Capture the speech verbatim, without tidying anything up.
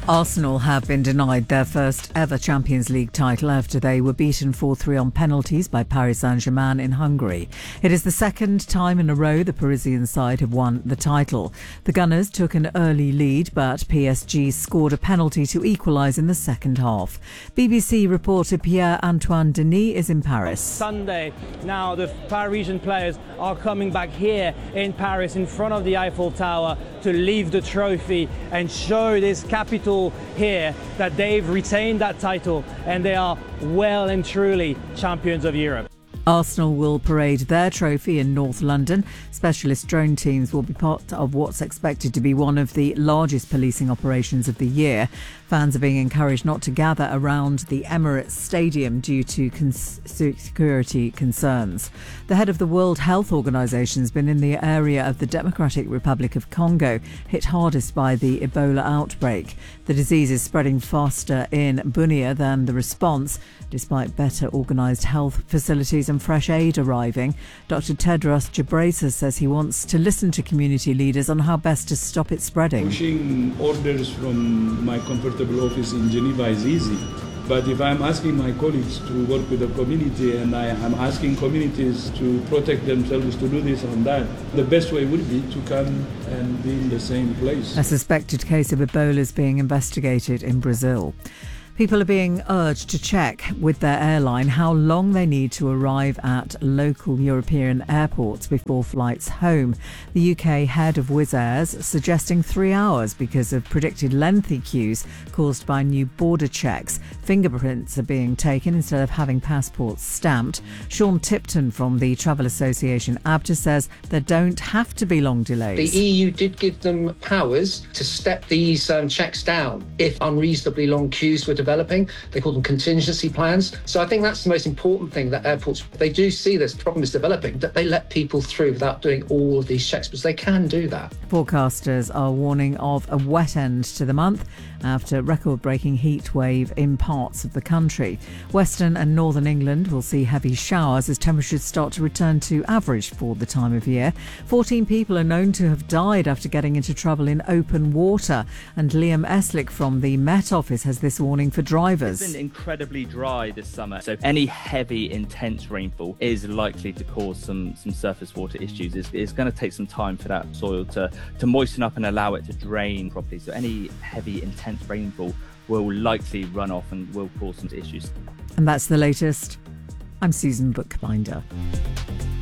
Arsenal have been denied their first ever Champions League title after they were beaten four three on penalties by Paris Saint-Germain in Hungary. It is the second time in a row the Parisian side have won the title. The Gunners took an early lead, but P S G scored a penalty to equalise in the second half. B B C reporter Pierre-Antoine Denis is in Paris. Sunday, now the Parisian players are coming back here in Paris in front of the Eiffel Tower to leave the trophy and show this capital here that they've retained that title and they are well and truly champions of Europe. Arsenal will parade their trophy in North London. Specialist drone teams will be part of what's expected to be one of the largest policing operations of the year. Fans are being encouraged not to gather around the Emirates Stadium due to cons- security concerns. The head of the World Health Organization has been in the area of the Democratic Republic of Congo, hit hardest by the Ebola outbreak. The disease is spreading faster in Bunia than the response, despite better organised health facilities and fresh aid arriving. Doctor Tedros Ghebreyesus says he wants to listen to community leaders on how best to stop it spreading. Pushing orders from my comfortable office in Geneva is easy. But if I'm asking my colleagues to work with the community and I am asking communities to protect themselves, to do this and that, the best way would be to come and be in the same place. A suspected case of Ebola is being investigated in Brazil. People are being urged to check with their airline how long they need to arrive at local European airports before flights home. The U K head of Wizz Air's suggesting three hours because of predicted lengthy queues caused by new border checks. Fingerprints are being taken instead of having passports stamped. Sean Tipton from the Travel Association ABTA says there don't have to be long delays. The E U did give them powers to step these um, checks down if unreasonably long queues were developing. They call them contingency plans. So I think that's the most important thing, that airports, they do see this problem is developing, that they let people through without doing all of these checks, because they can do that. Forecasters are warning of a wet end to the month after record-breaking heat wave in parts of the country. Western and northern England will see heavy showers as temperatures start to return to average for the time of year. fourteen people are known to have died after getting into trouble in open water. And Liam Eslick from the Met Office has this warning for drivers. It's been incredibly dry this summer, so any heavy, intense rainfall is likely to cause some, some surface water issues. It's, it's going to take some time for that soil to, to moisten up and allow it to drain properly. So any heavy, intense rainfall will likely run off and will cause some issues. And that's the latest. I'm Susan Bookbinder.